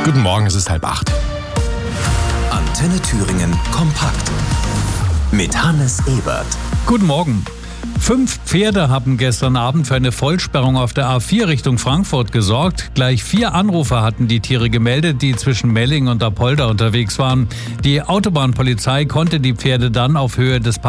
Guten Morgen, es ist 7:30. Antenne Thüringen kompakt mit Hannes Ebert. Guten Morgen. 5 Pferde haben gestern Abend für eine Vollsperrung auf der A4 Richtung Frankfurt gesorgt. Gleich 4 Anrufer hatten die Tiere gemeldet, die zwischen Melling und Apolda unterwegs waren. Die Autobahnpolizei konnte die Pferde dann auf Höhe des